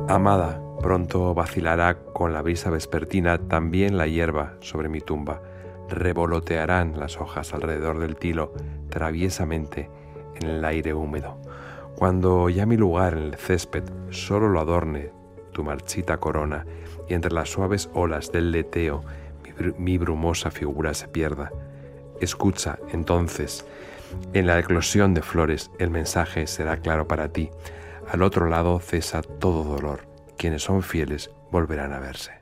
Amada, pronto vacilará con la brisa vespertina también la hierba sobre mi tumba. Revolotearán las hojas alrededor del tilo traviesamente en el aire húmedo. Cuando ya mi lugar en el césped solo lo adorne tu marchita corona y entre las suaves olas del leteo mi brumosa figura se pierda. Escucha, entonces, en la eclosión de flores el mensaje será claro para ti. Al otro lado cesa todo dolor. Quienes son fieles volverán a verse.